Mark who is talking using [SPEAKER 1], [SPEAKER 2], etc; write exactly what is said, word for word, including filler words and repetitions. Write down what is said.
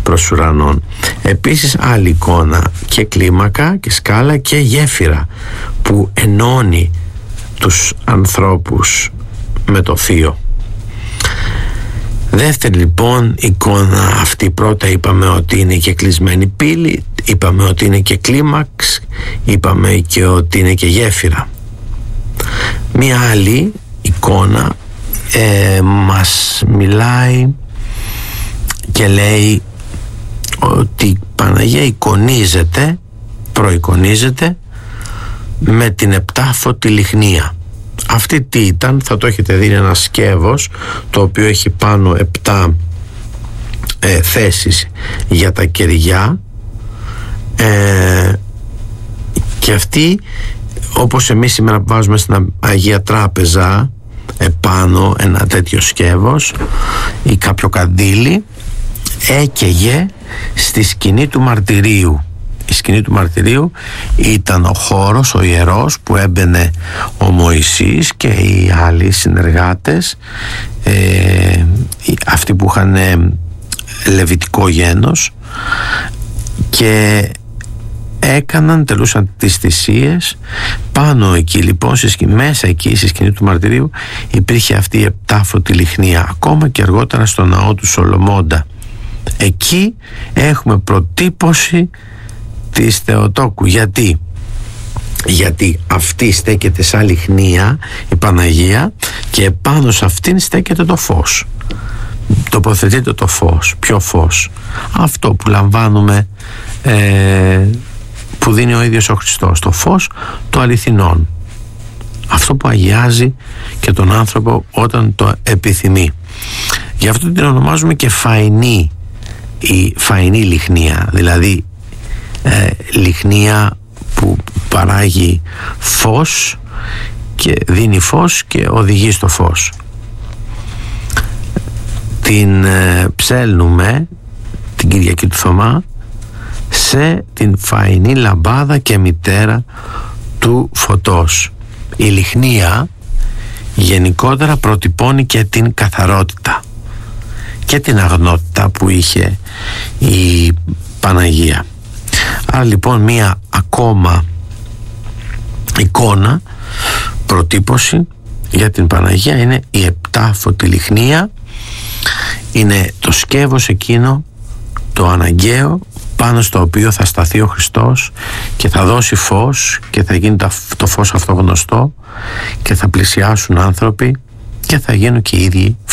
[SPEAKER 1] προς ουρανόν. Επίσης άλλη εικόνα, και κλίμακα και σκάλα και γέφυρα που ενώνει τους ανθρώπους με το Θείο. Δεύτερη λοιπόν εικόνα αυτή, πρώτα είπαμε ότι είναι και κλεισμένη πύλη, είπαμε ότι είναι και κλίμαξ, είπαμε και ότι είναι και γέφυρα. Μία άλλη εικόνα ε, μας μιλάει και λέει ότι η Παναγία εικονίζεται, προεικονίζεται με την επτάφωτη λιχνία. Αυτή τι ήταν? Θα το έχετε δει, είναι ένα σκεύος το οποίο έχει πάνω επτά ε, θέσεις για τα κεριά, ε, και αυτή, όπως εμείς σήμερα βάζουμε στην Αγία Τράπεζα επάνω ένα τέτοιο σκεύος ή κάποιο καντήλι, έκαιγε στη σκηνή του μαρτυρίου. Η σκηνή του μαρτυρίου ήταν ο χώρος, ο ιερός, που έμπαινε ο Μωυσής και οι άλλοι συνεργάτες, ε, αυτοί που είχαν λεβιτικό γένος, και έκαναν, τελούσαν τις θυσίες. Πάνω εκεί λοιπόν, μέσα εκεί στη σκηνή του μαρτυρίου, υπήρχε αυτή η επτάφωτη λιχνία. Ακόμα και αργότερα στο ναό του Σολομώντα, εκεί έχουμε προτύπωση της Θεοτόκου. Γιατί? Γιατί αυτή στέκεται σαν λιχνία, η Παναγία, και πάνω σε αυτήν στέκεται το φως. Τοποθετείται το φως. Ποιο φως? Αυτό που λαμβάνουμε, ε, που δίνει ο ίδιος ο Χριστός, το φως του αληθινών, αυτό που αγιάζει και τον άνθρωπο όταν το επιθυμεί. Γι' αυτό την ονομάζουμε και φαϊνή, η φαϊνή λιχνία, δηλαδή ε, λιχνία που παράγει φως και δίνει φως και οδηγεί στο φως. Την ε, ψέλνουμε την Κυριακή του Θωμά σε την φαϊνή λαμπάδα και μητέρα του φωτός. Η λιχνία γενικότερα προτυπώνει και την καθαρότητα και την αγνότητα που είχε η Παναγία. Άρα λοιπόν μία ακόμα εικόνα, προτύπωση για την Παναγία είναι η επτάφωτη λιχνία. Είναι το σκεύος εκείνο, το αναγκαίο, πάνω στο οποίο θα σταθεί ο Χριστός και θα δώσει φως και θα γίνει το φως αυτό γνωστό και θα πλησιάσουν άνθρωποι και θα γίνουν και οι ίδιοι